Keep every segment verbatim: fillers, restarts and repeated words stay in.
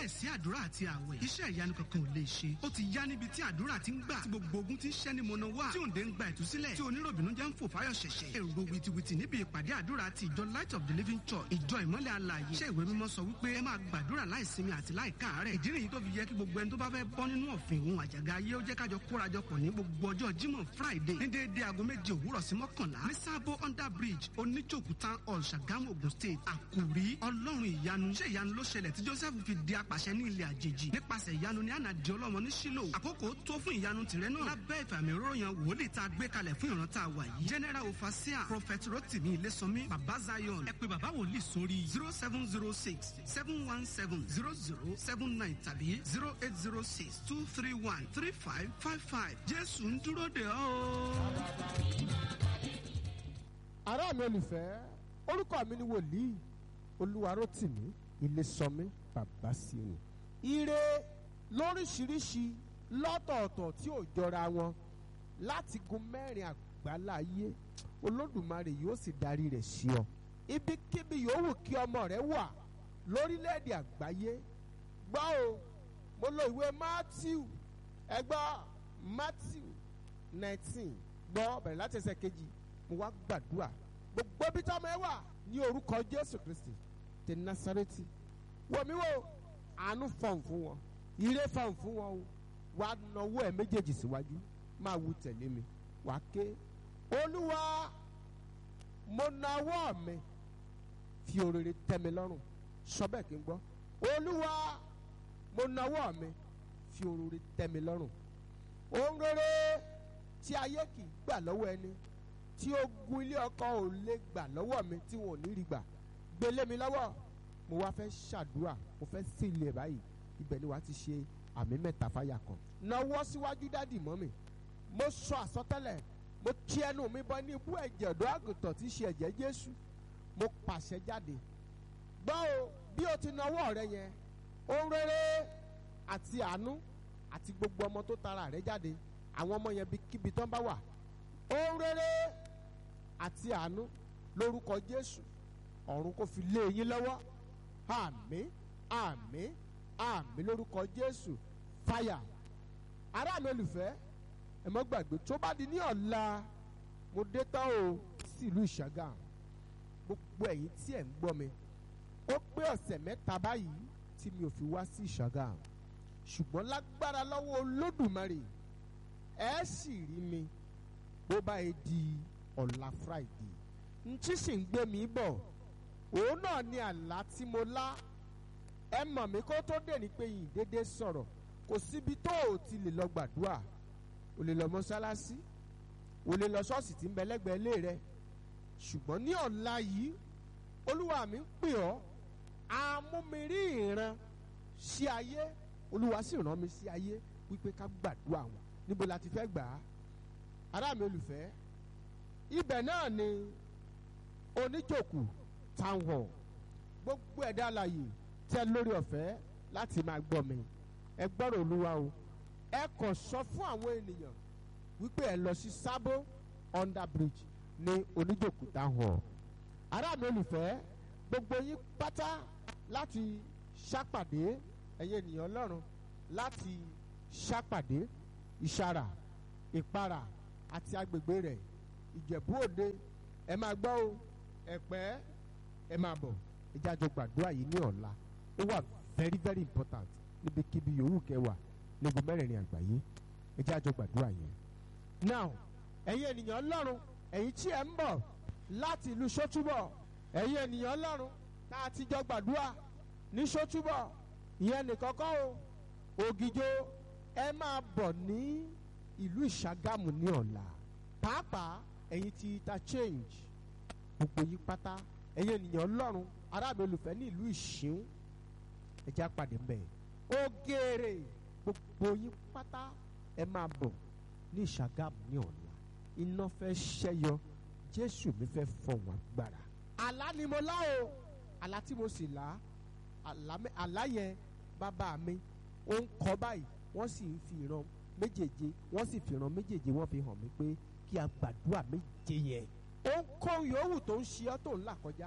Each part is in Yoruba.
láìsí àdúrà àti àwẹ̀ iṣẹ́ ìyanu kankan ò lè ṣe. ó ti yá níbi tí àdúrà ti ń gbà tí gbogbo ogun ti ń ṣẹ́ ní mọ̀nà wá tí òǹdè ń gba ìtúsílẹ̀ tí oníròbìnú jẹ́ ń fò fáyọ̀ ṣẹ̀ṣẹ̀. èrò wìtìwìtì níbi ìpàdé àdúrà ti ìjọ Light of the Living Church ìjọ ìmọ́lẹ̀ alààyè. iṣẹ́ ìwé mímọ́ sọ wípé ẹ máa gbàdúrà láìsinmi àti láìkáàárẹ̀. ìdí nìyí tó fi yẹ kí gbogbo ẹni tó bá fẹ́ bọ́ nínú ọ̀fìn òun àjàgà ayé ó jẹ́ kájọ kórajọpọ̀ ní gbogbo ọjọ́ Jímọ̀ Friday ní déédéé aago méje òwúrọ̀ sí mọ́kànlá ní Sábó under bridge oníjòkú town hall Ṣàgámù Ògùn state. àkòrí ọlọ́run ìyanu. ṣé ìyanu ló ṣẹlẹ̀ tí Joseph fi di apàṣẹ ní ilẹ̀ àjèjì nípasẹ̀ ìyanu ní àná di ọlọ́mọ ní Ṣílò. àkókò tó fún ìyanu tìrẹ náà lábẹ́ ìfàmì ròyìn wòlíì tá a gbé kalẹ̀ fún ìran tá a wà yìí. general overseer prophet Rotimi Ilésànmí baba Zion. ẹ pè bàbá wòlíì sórí zero seven zero six seven one seven zero zero seven nine tàbí zero eight zero six two three one three five five five. Jésù ń dúró dè ọ́. ará mi olùfẹ́, orúkọ mi ni wòlíì Olúwarótìmí Ilésànmí bàbá Síónì. Ire lóríṣiríṣi lọ́tọ̀ọ̀tọ̀ tí ò jọra wọn láti gun mẹ́rin àgbáláyé Olódùmarè yóò sì darí rẹ̀ sí ọ. Ibikíbi yòówù kí ọmọ rẹ wà lórílẹ̀‐èdè àgbáyé, gbọ́ o, mo lo ìwé Matthew ẹgbọ́ Matthew nineteen gbọ́ bẹ̀rẹ̀ láti ẹsẹ̀ kejì. Mo wá gbàdúrà gbogbo bí tọ́mọ ẹ wà ní orúkọ Jésù Kristi ti Násárẹ́tì. Wò mí wò, àánú fọ̀n fún wọn, ire fọ̀n fún wọn o. Wàá nawọ́ ẹ méjèèjì síwájú, máa wí tẹ̀lé mi. Wàá ké, Olúwa mo nawọ́ mi, fi òrèrè tẹ́ mi lọ́rùn. Sọ bẹ́ẹ̀ kí n gbọ́. Olúwa mo nawọ́ mi, fi òrèrè tẹ́ mi lọ́rùn. Ohun rere tí ayé kì í gbà lọ́wọ́ ẹni, tí ogun ilé ọkọ ò lè gbà lọ́wọ́ mi, tí wọn ò ní rí gbà, gbélé mi lọ́wọ́. Mo wá fẹ́ ṣàdúrà, mo fẹ́ sí ilé báyìí. Ibẹ̀ ni wàá ti ṣe àmì mẹ́ta fáyà kan. Nawọ́ síwájú dádì mọ́ mi. Mo sọ àsọtẹ́lẹ̀, mo kí ẹnu mi bọ́ ní ibú ẹ̀jẹ̀ ọ̀dọ́ àgùntàn tí í ṣe ẹ̀jẹ̀ Jésù. Mo pàṣẹ jáde. Gbọ́ o, bí o ti nawọ́ rẹ yẹn, ohun rere àti àánú àti gbogbo ọmọ tó tara rẹ jáde, àwọn ọmọ yẹn bí kíbi tán bá wà, ohun rere àti àánú lórúkọ Jésù ọ̀run kò fi lé yín lọ́wọ́. Àmín àmín àmín lórúkọ Jésù. Fáyà. Ará mi olùfẹ́, ẹ má gbàgbé tó bá di ní ọ̀la mo dé tán o sí ìlú Ìṣàgámù. Gbogbo ẹ̀yin tí ẹ̀ ń gbọ́ mi, ó pé ọ̀sẹ̀ mẹ́ta báyìí tí mi ò fi wá sí Ìṣàgámù, ṣùgbọ́n lágbára lọ́wọ́ Olódùmarè ẹ sì rí mi bó bá yẹ di ọ̀la Friday. n tí sì ń gbé mi bọ̀ òun náà ni àlá tí mo lá. ẹ mọ̀ mí kó tó dé ní pé yìí déédéé sọ̀rọ̀. Kò síbi tó o ti lè lọ gbàdúrà. O lè lọ mọ́sálásí, o lè lọ ṣọ́ọ̀ṣì tí ń bẹ lẹ́gbẹ̀ẹ́ ilé rẹ. Ṣùgbọ́n ní ọ̀la yìí Olúwa mi ń pè ọ́, amúmirí ìran sí ayé. Olúwa sì rán mi sí ayé wípé ká gbàdúrà wọn. Níbo la ti fẹ́ gbà á? Ará mi olùfẹ́, ibẹ̀ náà ni oníjòkù town hall. Gbogbo ẹ̀dá alààyè tẹ́ lórí ọ̀fẹ́ láti máa gbọ́ mi, ẹ gbọ́rọ̀ Olúwa o. Ẹ kàn sọ fún àwọn ènìyàn wípé ẹ lọ sí Sábó under bridge ní oníjòkù town hall. Ará mi olùfẹ́, gbogbo yín pátá láti ṣàpàdé, ẹ̀yin ènìyàn Ọlọ́run láti ṣàpàdé Ìṣàrà, Ìparà àti agbègbè rẹ̀, Ìjẹ̀bú Òde, ẹ máa gbọ́ o, Ẹ̀pẹ́, ẹ máa bọ̀. Ẹ jẹ́ a jọ gbàdúrà yìí ní ọ̀la. Ó wà very very important níbikíbi yòówù kẹwàá níbi mẹ́rẹ̀ẹ̀rin àgbáyé. Ẹ jẹ́ a jọ gbàdúrà yẹn. Now, ẹ̀yin ènìyàn Ọlọ́run, ẹ̀yin tí ẹ ń bọ̀ láti ìlú Ṣótúbọ̀, ẹ̀yin ènìyàn Ọlọ́run tá a ti jọ gbàdúrà ní Ṣótúbọ̀, ìyẹn nìkan kọ́ o, Ògìjò, ẹ máa bọ̀ ní ìlú Ìṣàgámù ní ọ̀la. Pàápàá ẹ̀yin ti interchange, gbogbo yín pátá, ẹ̀yin ènìyàn Ọlọ́run ará mi olùfẹ́ ní ìlú Ìṣín, ẹ jẹ́ á pàdé ńbẹ̀. Ògèrè, gbogbo yín pátá ẹ máa bọ̀ ní Ìṣàgámù ní ọ̀la. Iná fẹ́ ṣẹ́yọ, Jésù mi fẹ́ fọ̀hún agbára. Àlá ni mo lá o, àlá tí mo sì lá, àlá yẹn bàbá mi ó ń kọ báyìí, wọ́n sì ń fi ìran méjèèje, wọ́n sì fi ìran méjèèje wọ́n fi hàn mí pé kí a gbàdúrà méje yẹn. Ó ń kó yòówù tó ń ṣe ọ́ tó ń là kọjá.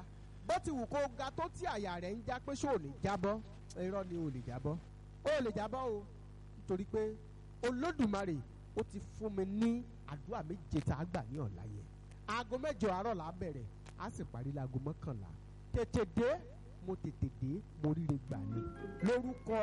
bó ti wù kó ga tó tí àyà rẹ̀ ń já pé ṣó ò ní jábọ́ irọ́ ni ò lè jábọ́ ó lè jábọ́ o nítorí pé olódùmarè ó ti fún mi ní àdúrà méje tá a gbà ní ọ̀la yẹn aago mẹ́jọ àárọ̀ là á bẹ̀rẹ̀ á sì parí láago mọ́kànlá tètè dé mo tètè dé mo ríre gbà ní lórúkọ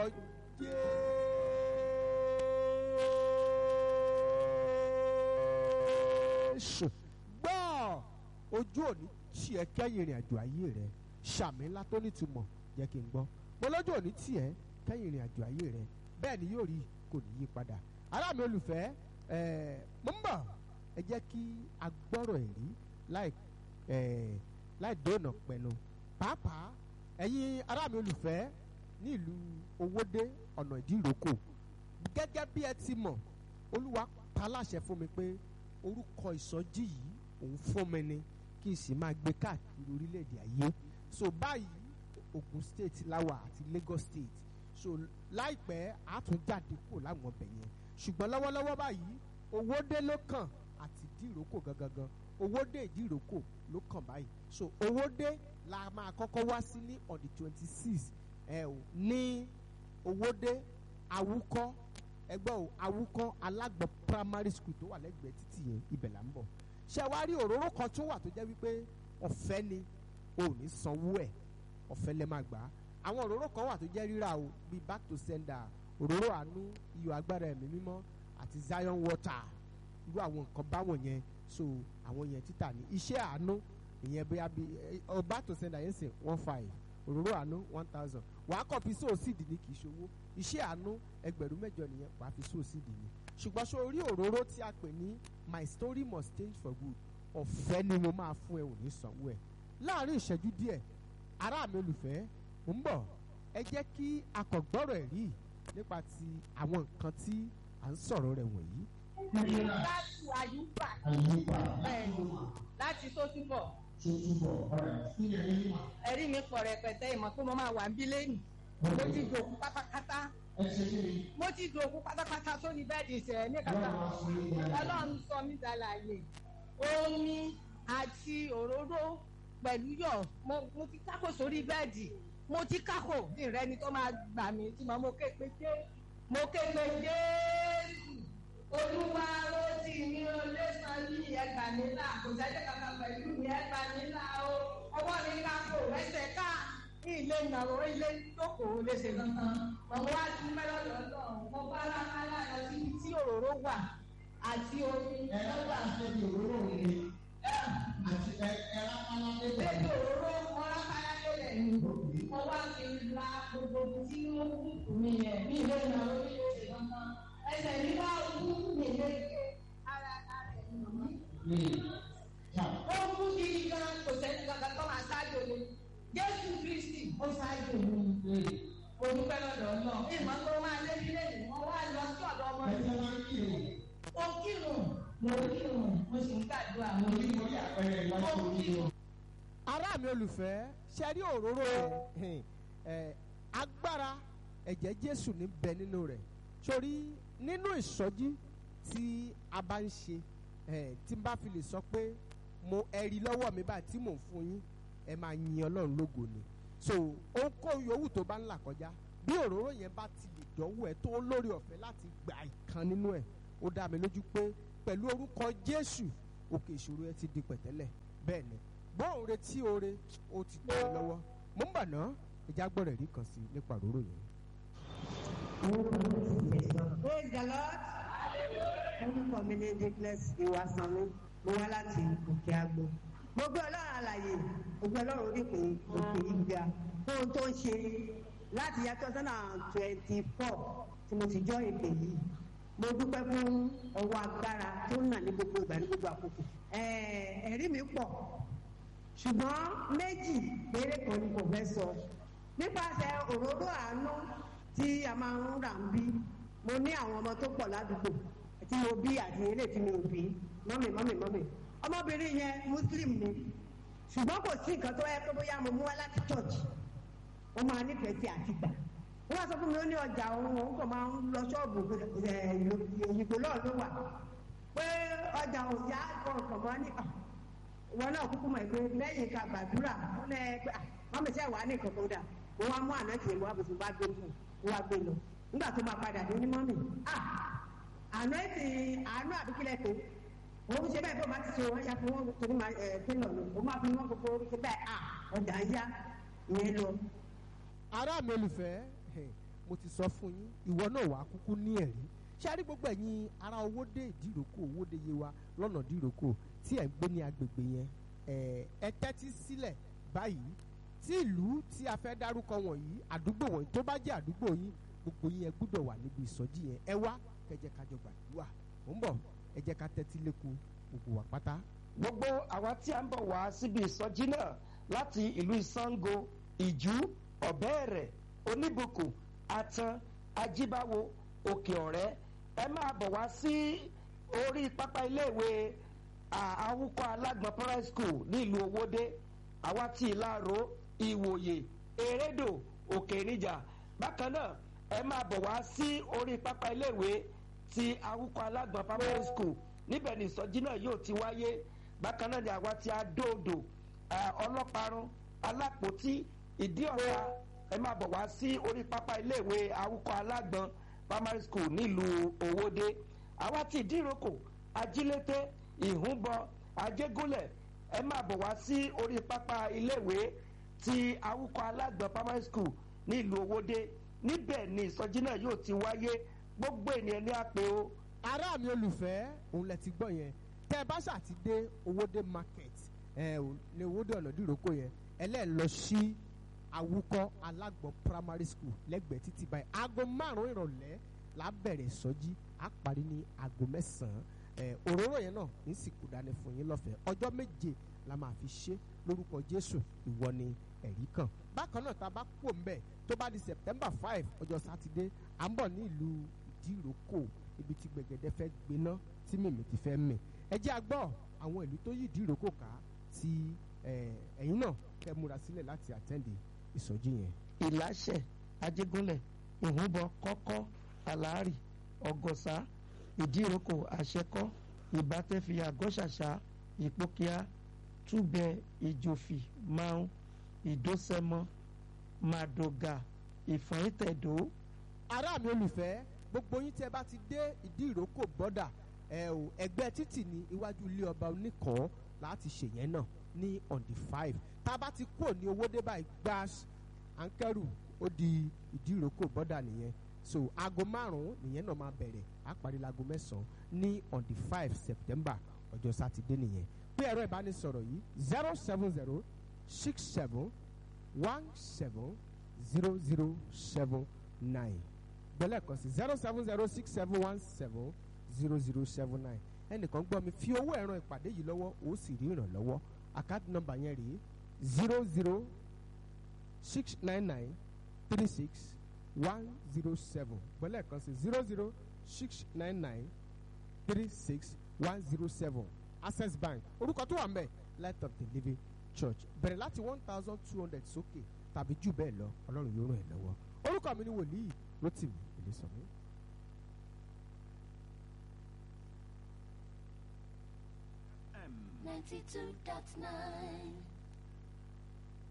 Jésù gbọ́ ojú òní tiẹ̀ kẹ́yìn ìrìn àjò ayé rẹ̀ sàmì ńlá tó nítumọ̀ jẹ́ kí n gbọ́ mo lọ́jọ́ òní tiẹ̀ kẹ́yìn ìrìn àjò ayé rẹ̀ bẹ́ẹ̀ ni yóò rí kò ní yí padà ará mi olùfẹ́ ẹ̀ẹ́ mo ń bọ̀ ẹ jẹ́ kí a gbọ́rọ̀ ẹ̀rí láì ẹ̀ẹ́ láì dóònà pẹ̀lú pàápàá ẹ̀yin ará mi olùfẹ́ ní ìlú Owódé ọ̀nà Ìdíròkò gẹ́gẹ́ bí ẹ ti mọ̀ Olúwa pa láṣẹ fún mi pé orúkọ ìsọjí yìí òun fún mi ni kí n sì máa gbé káàkiri orílẹ̀-èdè ayé so báyìí Ogun State láwà àti Lagos State so láìpẹ́ àtúnjáde kò láwọn ọbẹ̀ yẹn ṣùgbọ́n lọ́wọ́lọ́wọ́ báyìí Owódé ló kàn àti Ìdíròkò gangan Owódé Ìdíròkò ló kàn báyìí so Owódé la máa kọ́kọ́ wá sí ní on the twenty six ẹ ò ní Owódé Awúkọ́ ẹgbẹ́ ò Awúkọ́ Alágbọ̀n primary school tó wà lẹ́gbẹ̀ẹ́ títì yẹn ibẹ̀ là ń bọ̀ ṣé wàá rí òróró kan tó wà tó jẹ́ wípé ọ̀fẹ́ ni o ò ní sanwó ẹ̀ ọ̀fẹ́ lẹ́ máa gbà á àwọn òróró kan wà tó jẹ́ rírà o bíi back to sender òróró àánú iyọ̀ agbára ẹ̀mí mímọ́ àti Zion water irú àwọn nǹkan báwọn yẹn so àwọn yẹn títà ní iṣẹ́ àánú ìyẹn bóyá bí ọ back to sender yẹn sìn one five òróró àánú one thousand wàá kọ́ fi sóòsìdì ní kì í ṣòwò iṣẹ́ àánú ẹgbẹ̀rún mẹ́jọ nìyẹn wàá fi sóòsìdì ní ṣùgbọ́n ṣé orí òróró tí a pè ní my story must change for good ọ̀fẹ́ ni mo máa fún ẹ ò ní sanwó ẹ̀ láàrin ìṣẹ́jú díẹ̀ ará mi olùfẹ́ mo ń bọ̀ ẹ jẹ́ kí akọ̀gbọ́rọ̀ ẹ̀ rí nípa ti àwọn nǹkan tí à ń sọ̀rọ̀ rẹ̀ wọ̀nyí. láti àyùbá láti tó túbọ̀ ẹ̀rí mi pọ̀ rẹpẹtẹ ìmọ̀ pé mo máa wà ń bí lẹ́yìn mo ti dòkú pátápátá mo ti dòkú pátápátá sórí bẹ́ẹ̀dì ìṣẹ̀ ní kàtà Ọlọ́run sọ mí dàlàyé omi àti òróró pẹ̀lú yọ̀ mo ti kákò sórí bẹ́ẹ̀dì mo ti kákò ní ìrẹ́ni tó máa gbà mí tí mo ké pé jé mo ké pé Jésù Olúwa ló ti ní olè san ní ẹgbà nílà kò sẹ́jẹ́ kankan pẹ̀lú ní ẹgbà nílà o ọwọ́ mi kákò ẹsẹ̀ ká ilé ìnáwó ilé ìjókòó lè ṣe kankan mọ̀ wá sí mẹ́lọ́dọ̀ náà mo bá lákàlà lọ síbi tí òróró wà àti omi lọ́wọ́ àti òróró mi. àti ẹ̀rọ amáláńdé bẹ̀rẹ̀. ètò òróró ọ̀rá káyákẹ́lẹ̀ ni mo wá fi la gbogbo tí ó kú mi yẹn ní ilé ìnáwó ilé ìṣe kankan ẹsẹ̀ mi wá kú mi lé ara ara ẹ̀ nà mí. ó kú gidi gan kò sẹ́ni kankan tó máa ṣáájú mi Jésù Kristi ó ṣáájú mi. mo dúpẹ́ lọ́dọ̀ náà ìmọ̀ tó máa lé nílé mi wọ́n wá lọ sí ọ̀dọ̀ ọmọ mi. ó kírun mo kírun mo sì ń gbàdúrà mo rí mo rí àpẹẹrẹ ìwádìí mo kírun. ará mi olùfẹ́ ṣe rí òróró ẹ̀ agbára ẹ̀jẹ̀ Jésù ní bẹ nínú rẹ̀ sórí nínú ìsọjí tí a bá ń ṣe tí n bá fi lè sọ pé mo ẹ̀rí lọ́wọ́ mi báyìí tí mò ń fún yín ẹ máa yin Ọlọ́run lógo ni so ohunkóhun yòówù tó bá ń là kọjá bí òróró yẹn bá ti lè dánwò ẹ tó lórí ọ̀fẹ́ láti gba ìkan nínú ẹ̀ ó dá mi lójú pé pẹ̀lú orúkọ Jésù òkè ìṣòro ẹ ti di pẹ̀tẹ́lẹ̀ bẹ́ẹ̀ ni bóun retí oore ó ti tẹ̀ ẹ́ lọ́wọ́ mo ń bà ná ìjà gbọ́dọ̀ rí kan sí nípa òróró yẹn. Praise the Lord. Orúkọ mi ní Dickness Ìwàsánmi, mo wá láti Òkè Àgbò. Mo gbé Ọlọ́run àlàyé, mo gbé Ọlọ́run orí pé òkè ìgbà fún ohun tó ń ṣe láti yá two thousand twenty four tí mo ti jọ́ ìpè yìí. Mo dúpẹ́ fún ọwọ́ agbára tó ń nà ní gbogbo ìgbà ní gbogbo àkókò. Ẹ̀rí mi pọ̀, ṣùgbọ́n méjì péré kan ni kò fẹ́ sọ. Nípasẹ̀ òróró àánú tí a máa ń rà ń bí, mo ní àwọn ọmọ tó pọ̀ ládùúgbò tí mo bí àti ilé tí mi ò bí mọ́mì mọ́mì mọ́mì ọmọbìnrin yẹn muslim ni ṣùgbọ́n kò sí nǹkan tó yẹ pé bóyá mo mú wá láti church ó máa nífẹ̀ẹ́ sí àtìgbà wọ́n wá sọ fún mi ó ní ọjà òun òun kò máa ń lọ ṣọ́ọ̀bù òyìnbó lọ́ọ̀ ló wà pé ọjà òyà kọ̀ọ̀kan máa ní wọn náà kúkú mọ̀ pé lẹ́yìn ká gbàdúrà wọn lẹ pé wọn bẹ sẹ́ wàá ní nǹkan kan dà wọn wá mú àná tiẹ̀ wá bùsùn bá gbé fún un wá gbé lọ nígbà tó máa padà dé ní mọ́mì àná ti àánú àdúgbìlẹ̀ tó òun ṣe bẹ́ẹ̀ bó máa ti ṣe wọ́n ya fún wọn torí máa ẹ̀ tẹ́lọ̀ lọ òun máa fi wọ́n gbogbo orí ṣe bẹ́ẹ̀ ọjà ń yá ìyẹn lọ. ará mi olùfẹ́ mo ti sọ fún yín ìwọ náà wàá kúkú ní ẹ̀rí ṣé a rí gbogbo ẹ̀yin ará Owódé Ìdíròkò Owódé Yewa lọ́nà Ìdíròkò tí ẹ̀ ń gbé ní agbègbè yẹn ẹ tẹ́tí sílẹ̀ báyìí tí ìlú tí a fẹ́ dárúkọ wọ̀nyí àdúgbò wọ̀nyí tó bá jẹ́ àdúgbò yín gbogbo yín ẹ gbúdọ̀ wà níbi ìsọjí yẹn ẹ wá kẹjẹ kájọ gbàdúrà ó ń bọ̀ ẹ jẹ́ ká tẹ́tí lẹ́kọ̀ọ́ gbogbo wa pátá. gbogbo àwa tí a ń bọ̀ wá síbi ìsọjí náà láti ìlú Ìsàngó Ìjú Ọ̀bẹ́ẹ̀rẹ̀ Oníbùkún Atan Ajíbáwo Òkè Ọ̀rẹ́ ẹ máa bọ̀ wá sí orí pápá iléèwé Awúkọ́ Alágbọ̀n primary school nílùú Owódé àwa tí Ìláró Ìwòyè Erédò Òkè Ìníjà bákan náà ẹ máa bọ̀ wá sí orí pápá iléèwé ti Awúkọ́ Alágbọ̀n primary school níbẹ̀ ni ìsọjí náà yóò ti wáyé bákan náà ni àwa tí Adó-Odò Ọlọ́parun Alápòtí Ìdí-Ọ̀tà ẹ máa bọ̀ wá sí orí pápá iléèwé Awúkọ́ Alágbọ̀n primary school nílùú Owódé àwa tí Ìdíròkò Ajílété Ìhúnbọ Ajégúnlẹ̀ ẹ máa bọ̀ wá sí orí pápá iléèwé ti Awúkọ́ Alágbọ̀n primary school nílùú Owódé níbẹ̀ ni ìsọjí náà yóò ti wáyé gbogbo ènìyàn ní àpè o. ará mi olùfẹ́ òun lẹ ti gbọ́ yẹn tẹ́ ẹ bá ṣàti dé Owódé market ẹ ò ní Owódé ọ̀nà Ìdíròkò yẹn ẹlẹ́ẹ̀ lọ sí Awúkọ́ Alágbọ̀n primary school lẹ́gbẹ̀ẹ́ títí báyìí aago márùn-ún ìrọ̀lẹ́ la bẹ̀rẹ̀ ìsọjí á parí ní aago mẹ́sàn-án ẹ òróró yẹn náà ń sì kú dání fún yín lọ́fẹ̀ẹ́ ọjọ́ méje la máa fi ṣe lórúkọ Jésù ìwọ ni ẹ̀rí kan bákan náà tá a bá pò ń bẹ̀ tó bá di September five ọjọ́ sátidé à ń bọ̀ ní ìlú Ìdíròkò ibi tí gbẹ̀gẹ̀dẹ̀ fẹ́ gbiná tí mèmí ti fẹ́ mì ẹ jẹ́ a gbọ́ àwọn ìlú tó yí Ìdíròkò ká tí ẹ̀yin náà kẹ́ múra sílẹ̀ láti àtẹ́ǹdì ìsọjí yẹn. Ìláṣẹ Ajégúnlẹ̀ Ìhúnbọ Kọ́kọ́ Àlárì Ọ̀gọ̀sá Ìdíròkò Àṣẹkọ́ Ìbátẹ́fì Àgọ́ṣàṣà Ìpókíà Túbẹ̀ Ìjòfì Máun Ìdósẹ́mọ Màdògà Ìfọ̀yìntẹ̀dó. ará mi olùfẹ́ gbogbo yín tí ẹ bá ti dé Ìdíròkò bọ́dà ẹ ò ẹgbẹ́ títì ní iwájú ilé ọba Oníkọ̀ọ́ láti ṣèyẹn náà ní on the five tá a bá ti kúrò ní Owódé báyìí gbáàs ànkẹ́rù ó di Ìdíròkò bọ́dà nìyẹn so aago márùn-ún nìyẹn náà máa bẹ̀rẹ̀ á parí láago mẹ́sàn-án ní on the five September ọjọ́ sátidé nìyẹn pé ẹ̀rọ ìbánisọ̀rọ̀ yìí zero seven zero six seven one seven zero zero seven nine gbẹ́lẹ̀ kan sí zero seven zero six seven one seven zero zero seven nine ẹnìkan gbọ́ mi fi owó ẹ̀rọ ìpàdé yìí lọ́wọ́ ó sì rí ìrànlọ́wọ́ àkáàtì nọ́mbà yẹn rèé zero zero six nine nine three six one zero seven gbẹ́lẹ̀ kan sí zero zero six nine nine three six one zero seven Access Bank orúkọ tó wà ń bẹ̀ Light of the Living Church bẹ̀rẹ̀ láti one thousand two hundred sókè tàbí jù bẹ́ẹ̀ lọ Ọlọ́run yóò ràn ẹ́ lọ́wọ́ orúkọ mi ni wòlíì Rótìmí Ilésànmí. ninety-two dot nine